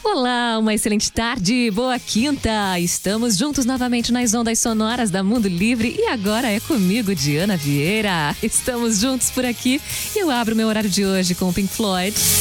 Olá, uma excelente tarde, boa quinta! Estamos juntos novamente nas ondas sonoras da Mundo Livre e agora é comigo, Diana Vieira. Estamos juntos por aqui e eu abro meu horário de hoje com o Pink Floyd.